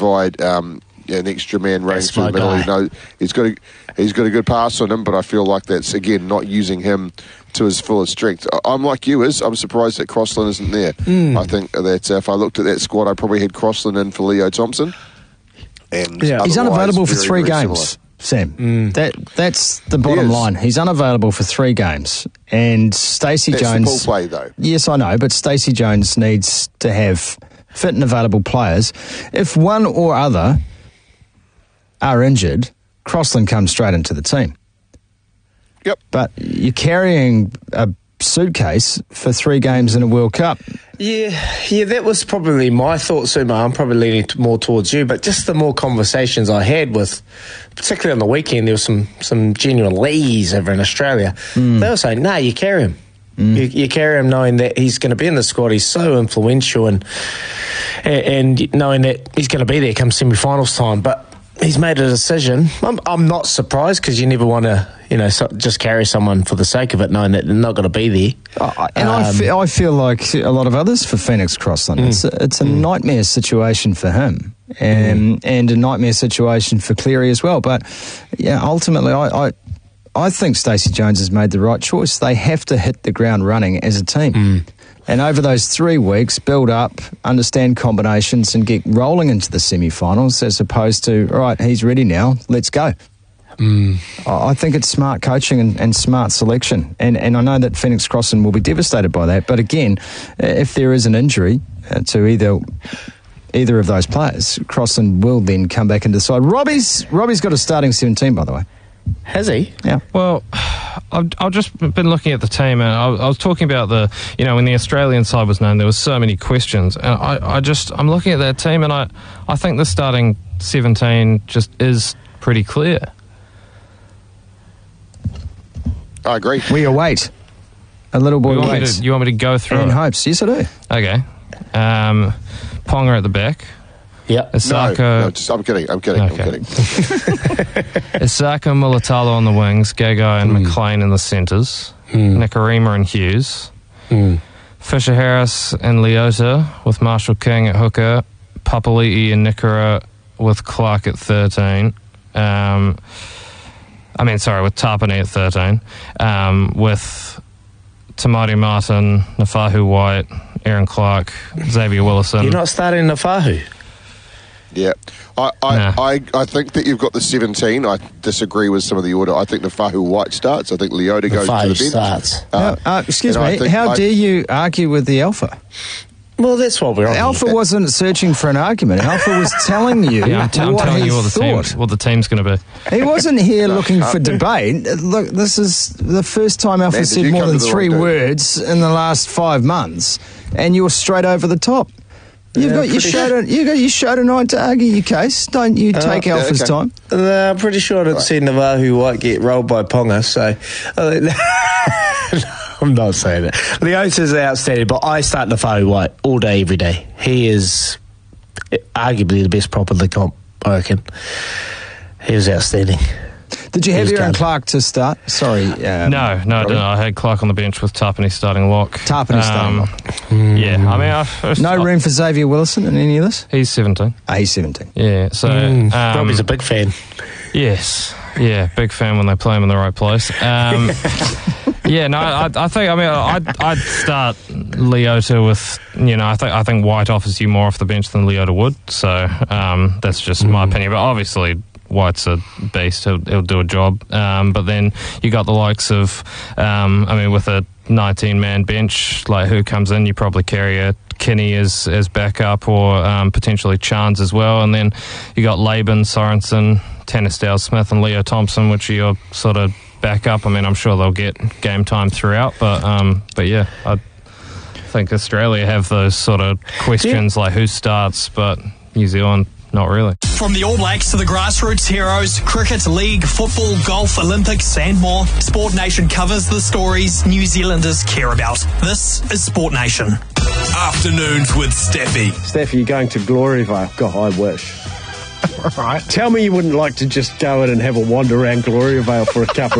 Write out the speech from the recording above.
provide an extra man running through the middle. He's got a good pass on him, but I feel like that's, again, not using him to his fullest strength. I'm like you, I'm surprised that Crossland isn't there. I think that if I looked at that squad, I'd probably had Crossland in for Leo Thompson. And he's unavailable for 3 games, Sam. That's the bottom line. He's unavailable for 3 games. And Stacey Jones... That's the pool play, though. Yes, I know, but Stacey Jones needs to have fit and available players. If one or other are injured, Crossland comes straight into the team. Yep. But you're carrying a suitcase for 3 games in a World Cup. Yeah, that was probably my thought, Suma. I'm probably leaning more towards you, but just the more conversations I had with, particularly on the weekend, there was some genuine lees over in Australia. They were saying, no, you carry him. You carry him knowing that he's going to be in the squad. He's so influential and knowing that he's going to be there come semi-finals time. But he's made a decision. I'm not surprised because you never want to, just carry someone for the sake of it, knowing that they're not going to be there. I feel like a lot of others for Phoenix Crossland. It's a nightmare situation for him, and a nightmare situation for Cleary as well. But ultimately, I think Stacey Jones has made the right choice. They have to hit the ground running as a team. And over those 3 weeks, build up, understand combinations and get rolling into the semi-finals as opposed to, all right, he's ready now, let's go. I think it's smart coaching and smart selection. And I know that Phoenix Crossland will be devastated by that. But again, if there is an injury to either of those players, Crossland will then come back into the side. Robbie's got a starting 17, by the way. Has he? Yeah. Well, I've just been looking at the team, and I was talking about when the Australian side was known, there was so many questions, and I'm looking at that team, and I think the starting 17 just is pretty clear. I agree. We await. A little boy waits. You want me to go through and it? hopes. Yes, I do. Okay. Ponga at the back. Yep. Isako, I'm kidding. Isako Mulatalo on the wings, Gagai and McLean in the centres, Nikarima and Hughes, Fisher Harris and Leota with Marshall King at hooker, Papali'i and Nikora with Clark at 13. With Tapani at 13, with Tamati Martin, Nafahu White, Aaron Clark, Xavier Willison. You're not starting Nafahu? Yeah. I think that you've got the 17. I disagree with some of the order. I think Nafahu White starts. I think Leota goes to the bench. Starts. Excuse me, how dare you argue with the Alpha? Well, that's what we're on. Alpha wasn't searching for an argument. Alpha was telling you I'm telling you what the team's going to be. He wasn't here looking for debate. Look, this is the first time Alpha said more than 3 words in the last 5 months, and you were straight over the top. You've got your show tonight to argue your case. Don't you take Alpha's time? I'm pretty sure I didn't see Nafahu White get rolled by Ponga, so... I'm not saying it. Leota's outstanding, but I start Nafahu White all day, every day. He is arguably the best prop of the comp, I reckon. He was outstanding. Did you have Aaron Clark to start? Sorry. No, I didn't. I had Clark on the bench with Tapani starting lock. Tapani starting lock. Yeah, no room for Xavier Willison in any of this? He's 17. He's 17. Yeah, so... Robbie's a big fan. Yes. Yeah, big fan when they play him in the right place. I think I'd start Leota with, I think White offers you more off the bench than Leota would, so that's just my opinion. But obviously White's a beast, he'll do a job. But then you got the likes of, with a 19-man bench, like who comes in, you probably carry a Kinney as backup or potentially Chance as well. And then you got Laban, Sorensen, Tanner Smith and Leo Thompson, which are your sort of backup. I'm sure they'll get game time throughout, but yeah, I think Australia have those sort of questions like who starts, but New Zealand, not really. From the All Blacks to the grassroots heroes, cricket, league, football, golf, Olympics and more, Sport Nation covers the stories New Zealanders care about. This is Sport Nation. Afternoons with Steffi. Steffi, you're going to Gloriavale. God, I wish. Right. Tell me you wouldn't like to just go in and have a wander around Gloriavale for a couple